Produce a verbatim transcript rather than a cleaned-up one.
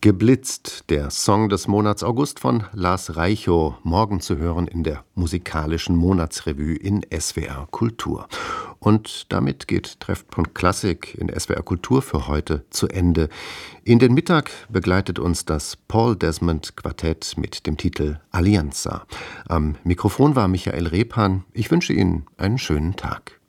Geblitzt, der Song des Monats August von Lars Reichow, morgen zu hören in der musikalischen Monatsrevue in S W R Kultur. Und damit geht Treffpunkt Klassik in S W R Kultur für heute zu Ende. In den Mittag begleitet uns das Paul Desmond Quartett mit dem Titel Alianza. Am Mikrofon war Michael Rebhan. Ich wünsche Ihnen einen schönen Tag.